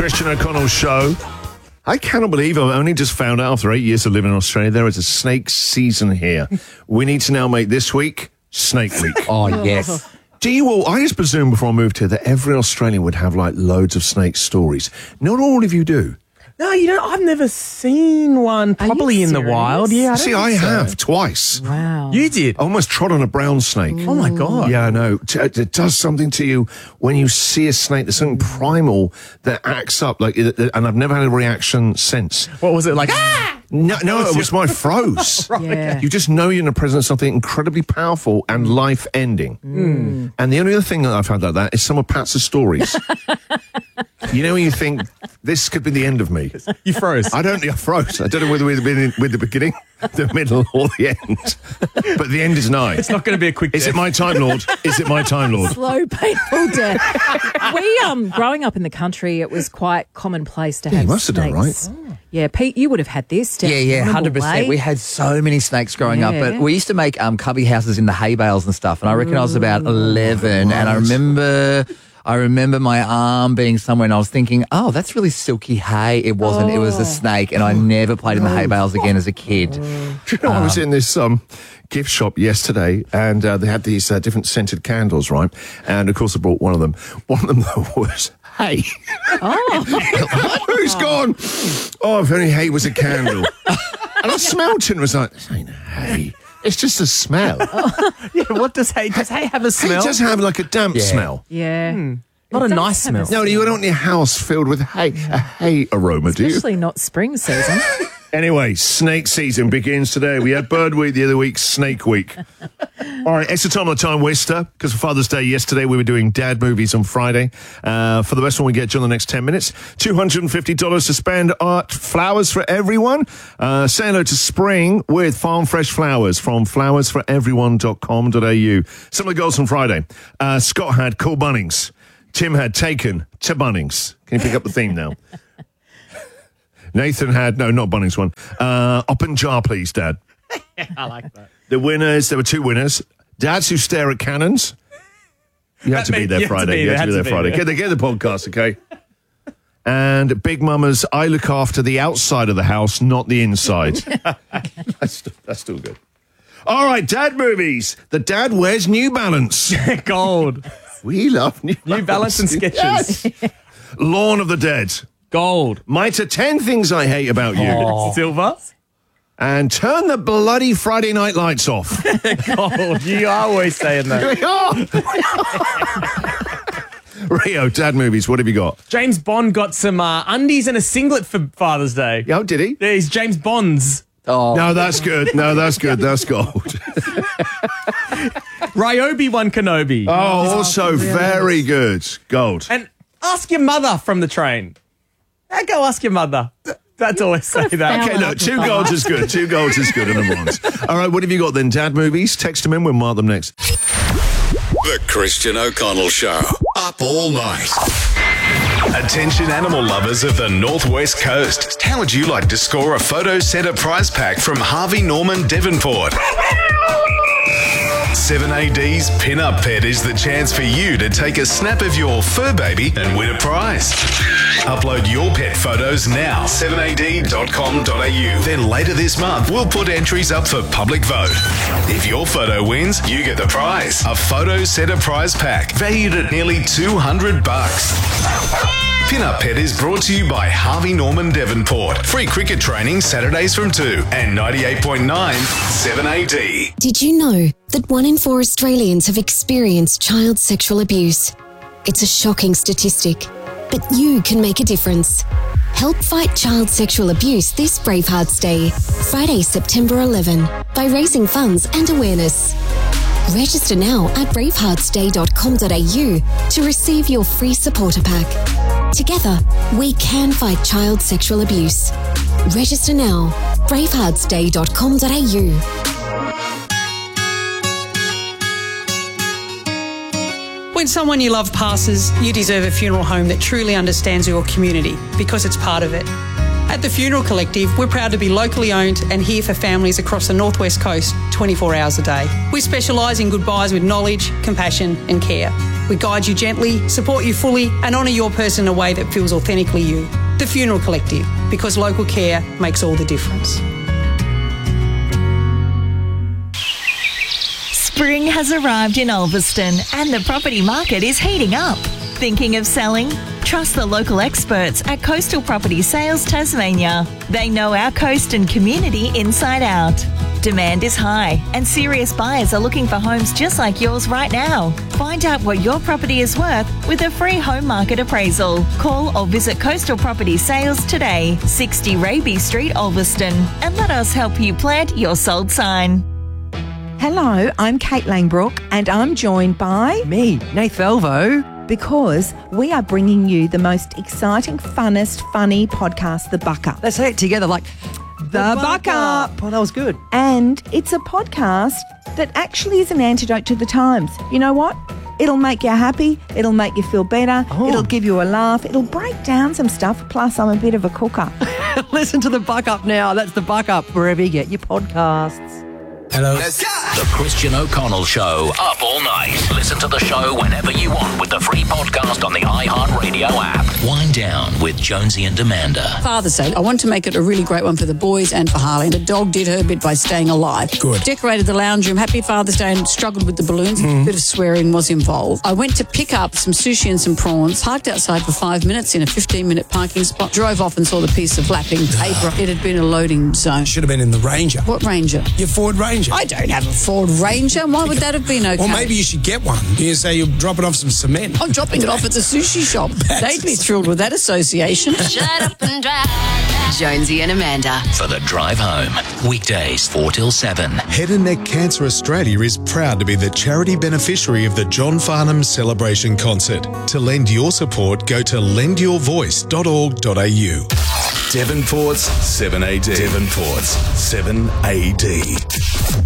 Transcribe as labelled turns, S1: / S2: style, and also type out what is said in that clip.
S1: Christian O'Connell Show. I cannot believe I've only just found out after 8 years of living in Australia there is a snake season here. We need to now make this week Snake Week.
S2: Oh, yes.
S1: Do you all, I just presumed before I moved here that every Australian would have like loads of snake stories. Not all of you do.
S3: No, you know, I've never seen one properly in the wild. Yeah,
S1: See, I have twice.
S4: Wow.
S3: You did?
S1: I almost trod on a brown snake.
S3: Oh, my God.
S1: Yeah, I know. It does something to you when you see a snake. There's something primal that acts up, like, and I've never had a reaction since.
S3: What was it like? Ah!
S1: No, it was my froze.
S4: Yeah.
S1: You just know you're in the presence of something incredibly powerful and life-ending. And the only other thing that I've had like that is some of Pat's stories. You know when you think, this could be the end of me.
S3: You froze.
S1: I froze. I don't know whether we've been with the beginning, the middle, or the end. But the end is nigh.
S3: It's not going to be a quick
S1: Is
S3: death.
S1: it my time, Lord? Is it my time, Lord?
S4: Slow, painful death. We, growing up in the country, it was quite commonplace to have
S1: you must have done,
S4: snakes. Yeah, Pete, you would have had this.
S2: Yeah, 100%. We had so many snakes growing up, but we used to make cubby houses in the hay bales and stuff, and I reckon I was about 11, and I remember my arm being somewhere, and I was thinking, oh, that's really silky hay. It wasn't. It was a snake, and I never played in the hay bales again as a kid.
S1: Do you know, I was in this gift shop yesterday, and they had these different scented candles, right? And, of course, I brought one of them. One of them, though, was hay. Oh. Who's gone? Oh, if only hay was a candle. And I smelt it and was like, this ain't hay. It's just a smell.
S3: Yeah, what does hay have a smell?
S1: It does have like a damp smell.
S4: Yeah.
S3: Not a nice smell.
S1: No, you don't want your house filled with hay, a hay aroma, do you?
S4: Especially not spring season.
S1: Anyway, snake season begins today. We had Bird Week the other week, Snake Week. All right, it's the time of the time waster, because for Father's Day yesterday, we were doing dad movies on Friday. For the best one, we get you in the next 10 minutes. $250 to spend at Flowers for Everyone. Say hello to spring with Farm Fresh Flowers from flowersforeveryone.com.au. Some of the goals from Friday. Scott had Cool Bunnings. Tim had Taken to Bunnings. Can you pick up the theme now? Nathan had, no, not Bunnings one. Up and jar, please, Dad.
S3: I like that.
S1: The winners, there were two winners. Dads who stare at cannons. You had to be there Friday. You had to be there Friday. Get the podcast, okay? And Big Mama's, I look after the outside of the house, not the inside. That's still good. All right, dad movies. The dad wears New Balance.
S3: Gold.
S1: We love New
S3: Balance and Skechers.
S1: Yes. Lawn of the Dead.
S3: Gold.
S1: Mitre 10 things I hate about you.
S3: Silver.
S1: And turn the bloody Friday night lights off.
S3: Gold. You are always saying that.
S1: Rio, dad movies, what have you got?
S3: James Bond got some undies and a singlet for Father's Day.
S1: Oh, did he?
S3: Yeah, he's James Bond's.
S2: Oh.
S1: No, that's good. No, that's good. That's gold.
S3: Ryobi won Kenobi.
S1: Oh, also very good. Gold.
S3: And ask your mother from the train. Go ask your mother. That's always say that.
S1: Okay, look, 2 golds is good. 2 golds is good in a bronze. All right, what have you got then? Dad movies? Text them in. We'll mark them next.
S5: The Christian O'Connell Show. Up all night. Attention animal lovers of the Northwest Coast. How would you like to score a Photo Centre prize pack from Harvey Norman Devonport? 7AD's Pin-Up Pet is the chance for you to take a snap of your fur baby and win a prize. Upload your pet photos now, 7ad.com.au. Then later this month, we'll put entries up for public vote. If your photo wins, you get the prize, a Photo Centre prize pack valued at nearly $200. Pin-Up Pet is brought to you by Harvey Norman Devonport. Free cricket training Saturdays from 2 and 98.9 7AD.
S6: Did you know that 1 in 4 Australians have experienced child sexual abuse? It's a shocking statistic, but you can make a difference. Help fight child sexual abuse this Bravehearts Day, Friday, September 11, by raising funds and awareness. Register now at braveheartsday.com.au to receive your free supporter pack. Together, we can fight child sexual abuse. Register now, braveheartsday.com.au.
S7: When someone you love passes, you deserve a funeral home that truly understands your community because it's part of it. At the Funeral Collective, we're proud to be locally owned and here for families across the Northwest Coast 24 hours a day. We specialise in goodbyes with knowledge, compassion and care. We guide you gently, support you fully and honour your person in a way that feels authentically you. The Funeral Collective, because local care makes all the difference.
S8: Spring has arrived in Ulverston and the property market is heating up. Thinking of selling? Trust the local experts at Coastal Property Sales Tasmania. They know our coast and community inside out. Demand is high and serious buyers are looking for homes just like yours right now. Find out what your property is worth with a free home market appraisal. Call or visit Coastal Property Sales today, 60 Raby Street, Ulverston, and let us help you plant your sold sign.
S9: Hello, I'm Kate Langbrook and I'm joined by...
S10: Me, Nath Velvo.
S9: Because we are bringing you the most exciting, funnest, funny podcast, The Buck Up.
S10: Let's say it together like...
S9: The Buck Up.
S10: Oh, that was good.
S9: And it's a podcast that actually is an antidote to the times. You know what? It'll make you happy. It'll make you feel better.
S10: Oh.
S9: It'll give you a laugh. It'll break down some stuff. Plus, I'm a bit of a cooker.
S10: Listen to The Buck Up now. That's The Buck Up wherever you get your podcasts.
S11: Hello. The Christian O'Connell Show, up all night. Listen to the show whenever you want with the free podcast on the iHeartRadio app. Wind Down with Jonesy and Amanda.
S12: Father's Day, I want to make it a really great one for the boys and for Harley. The dog did her bit by staying alive.
S11: Good.
S12: Decorated the lounge room. Happy Father's Day and struggled with the balloons. A bit of swearing was involved. I went to pick up some sushi and some prawns, parked outside for 5 minutes in a 15-minute parking spot, drove off and saw the piece of lapping paper. It had been a loading zone.
S13: Should have been in the Ranger.
S12: What Ranger?
S13: Your Ford Ranger.
S12: I don't have a Ford Ranger. Why would that have been okay?
S13: Or maybe you should get one. You say you're dropping off some cement.
S12: I'm dropping it off at the sushi shop. They'd be thrilled with that association.
S14: Shut up and drive. Jonesy and Amanda.
S11: For the drive home. Weekdays 4 till 7.
S15: Head and Neck Cancer Australia is proud to be the charity beneficiary of the John Farnham Celebration Concert. To lend your support, go to lendyourvoice.org.au.
S5: Devonport's 7AD. Devonport's 7AD.